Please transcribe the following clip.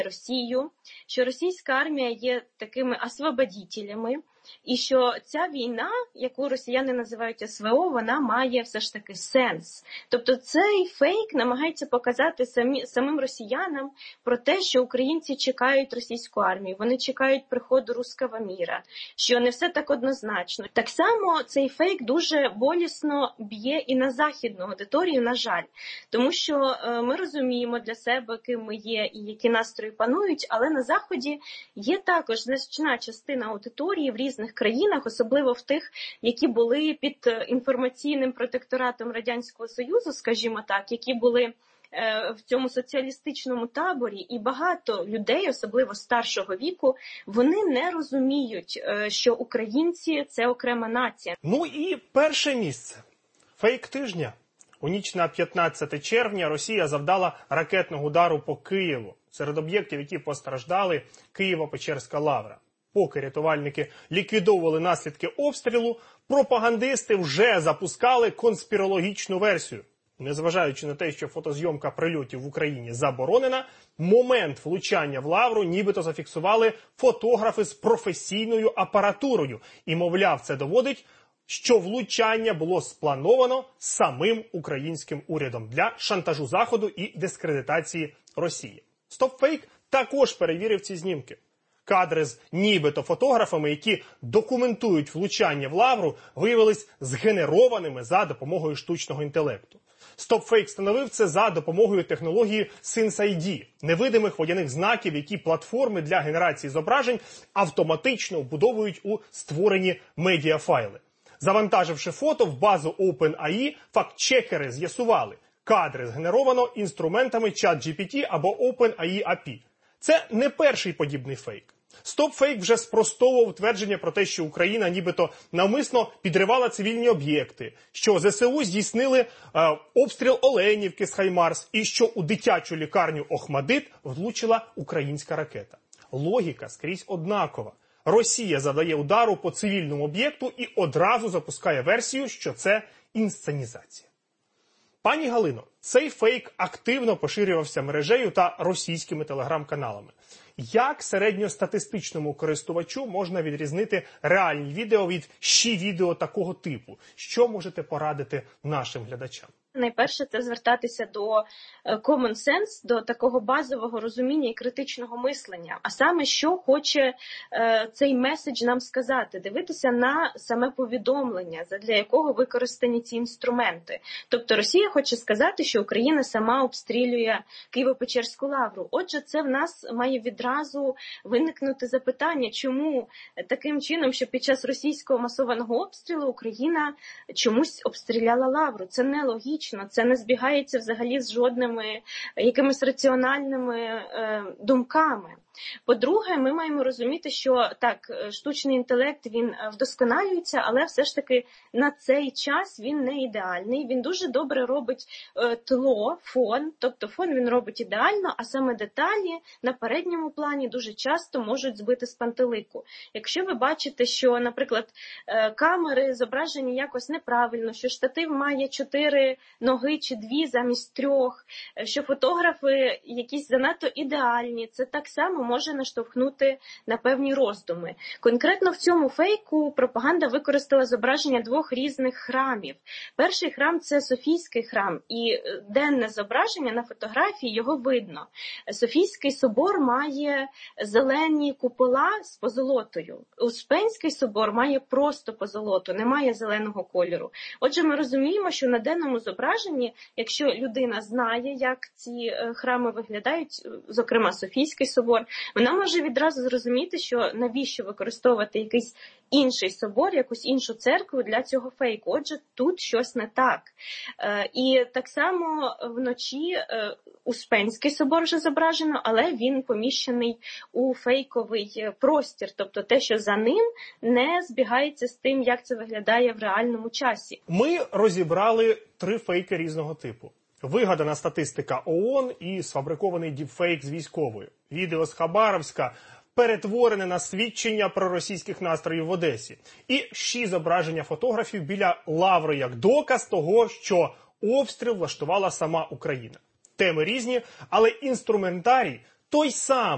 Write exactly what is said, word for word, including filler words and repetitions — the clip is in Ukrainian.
Росію, що російська армія є такими освободителями, і що ця війна, яку росіяни називають ес ве о, вона має все ж таки сенс. Тобто цей фейк намагається показати самі, самим росіянам про те, що українці чекають російську армію, вони чекають приходу руського міра, що не все так однозначно. Так само цей фейк дуже болісно б'є і на західну аудиторію, на жаль. Тому що е, ми розуміємо для себе, ким ми є і які настрої панують, але на Заході є також значна частина аудиторії в різних країнах, особливо в тих, які були під інформаційним протекторатом Радянського Союзу, скажімо так, які були в цьому соціалістичному таборі, і багато людей, особливо старшого віку, вони не розуміють, що українці – це окрема нація. Ну і перше місце. Фейк тижня. У ніч на п'ятнадцяте червня Росія завдала ракетного удару по Києву. Серед об'єктів, які постраждали, Києво-Печерська лавра. Поки рятувальники ліквідовували наслідки обстрілу, пропагандисти вже запускали конспірологічну версію. Незважаючи на те, що фотозйомка прильотів в Україні заборонена, момент влучання в лавру нібито зафіксували фотографи з професійною апаратурою. І, мовляв, це доводить, що влучання було сплановано самим українським урядом для шантажу Заходу і дискредитації Росії. Стопфейк також перевірив ці знімки. Кадри з нібито фотографами, які документують влучання в лавру, виявились згенерованими за допомогою штучного інтелекту. Стопфейк встановив це за допомогою технології синс-ай ді – невидимих водяних знаків, які платформи для генерації зображень автоматично вбудовують у створені медіафайли. Завантаживши фото в базу OpenAI, фактчекери з'ясували – кадри згенеровано інструментами чат джі пі ті або OpenAI ей пі ай. Це не перший подібний фейк. Стопфейк вже спростовував твердження про те, що Україна нібито навмисно підривала цивільні об'єкти, що зе се у здійснили е, обстріл Оленівки з Хаймарс і що у дитячу лікарню Охмадит влучила українська ракета. Логіка скрізь однакова. Росія завдає удару по цивільному об'єкту і одразу запускає версію, що це інсценізація. Пані Галино, цей фейк активно поширювався мережею та російськими телеграм-каналами. Як середньостатистичному користувачу можна відрізнити реальні відео від щі-відео такого типу? Що можете порадити нашим глядачам? Найперше – це звертатися до common sense, до такого базового розуміння і критичного мислення. А саме, що хоче е, цей меседж нам сказати? Дивитися на саме повідомлення, задля якого використані ці інструменти. Тобто Росія хоче сказати, що Україна сама обстрілює Києво-Печерську лавру. Отже, це в нас має відразу виникнути запитання, чому таким чином, що під час російського масованого обстрілу Україна чомусь обстріляла лавру. Це нелогічно. Це не збігається взагалі з жодними якимись раціональними е, думками. По-друге, ми маємо розуміти, що так, штучний інтелект, він вдосконалюється, але все ж таки на цей час він не ідеальний. Він дуже добре робить е, тло, фон, тобто фон він робить ідеально, а саме деталі на передньому плані дуже часто можуть збити з пантелику. Якщо ви бачите, що, наприклад, е, камери зображені якось неправильно, що штатив має чотири ноги чи дві замість трьох, що фотографи якісь занадто ідеальні, це так само може наштовхнути на певні роздуми. Конкретно в цьому фейку пропаганда використала зображення двох різних храмів. Перший храм – це Софійський храм, і денне зображення на фотографії його видно. Софійський собор має зелені купола з позолотою. Успенський собор має просто позолоту, немає зеленого кольору. Отже, ми розуміємо, що на денному зображенні, якщо людина знає, як ці храми виглядають, зокрема Софійський собор, вона може відразу зрозуміти, що навіщо використовувати якийсь інший собор, якусь іншу церкву для цього фейку. Отже, тут щось не так. Е, і так само вночі е, Успенський собор вже зображено, але він поміщений у фейковий простір. Тобто те, що за ним, не збігається з тим, як це виглядає в реальному часі. Ми розібрали три фейки різного типу. Вигадана статистика ООН і сфабрикований діпфейк з військовою. Відео з Хабаровська перетворене на свідчення про російських настроїв в Одесі. І ще зображення фотографів біля лаври як доказ того, що обстріл влаштувала сама Україна. Теми різні, але інструментарій той самий.